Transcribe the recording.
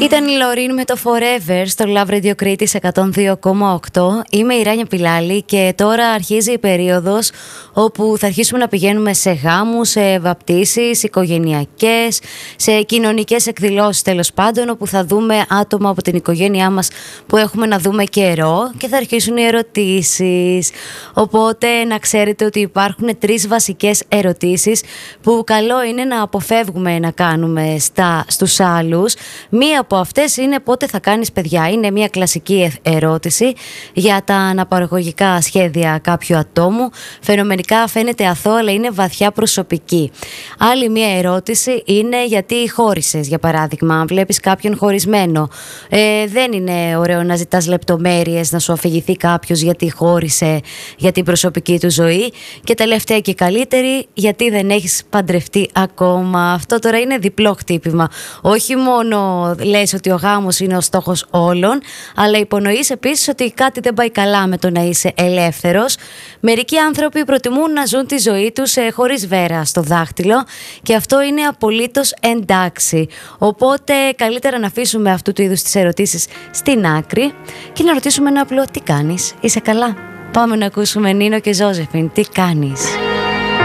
Ήταν η Λωρίν με το Forever στο Love Radio Κρήτης 102,8. Είμαι η Ράνια Πιλάλη και τώρα αρχίζει η περίοδος όπου θα αρχίσουμε να πηγαίνουμε σε γάμους, σε βαπτίσεις, οικογενειακές, σε κοινωνικές εκδηλώσεις τέλος πάντων, όπου θα δούμε άτομα από την οικογένειά μας που έχουμε να δούμε καιρό και θα αρχίσουν οι ερωτήσεις. Οπότε να ξέρετε ότι υπάρχουν 3 βασικές ερωτήσεις που καλό είναι να αποφεύγουμε να κάνουμε στους άλλους. Μία από αυτές είναι πότε θα κάνεις παιδιά. Είναι μια κλασική ερώτηση για τα αναπαραγωγικά σχέδια κάποιου ατόμου. Φαινομενικά φαίνεται αθώο, αλλά είναι βαθιά προσωπική. Άλλη μια ερώτηση είναι γιατί χώρισες, για παράδειγμα. Αν βλέπεις κάποιον χωρισμένο, δεν είναι ωραίο να ζητάς λεπτομέρειες, να σου αφηγηθεί κάποιος γιατί χώρισε, για την προσωπική του ζωή. Και τελευταία και καλύτερη, γιατί δεν έχεις παντρευτεί ακόμα. Αυτό τώρα είναι διπλό χτύπημα. Όχι μόνο λες ότι ο γάμος είναι ο στόχος όλων, αλλά υπονοείς επίσης ότι κάτι δεν πάει καλά με το να είσαι ελεύθερος. Μερικοί άνθρωποι προτιμούν να ζουν τη ζωή τους χωρίς βέρα στο δάχτυλο και αυτό είναι απολύτως εντάξει. Οπότε καλύτερα να αφήσουμε αυτού του είδους τις ερωτήσεις στην άκρη και να ρωτήσουμε ένα απλό τι κάνεις, είσαι καλά. Πάμε να ακούσουμε Νίνο και Ζώζεφιν, τι κάνεις.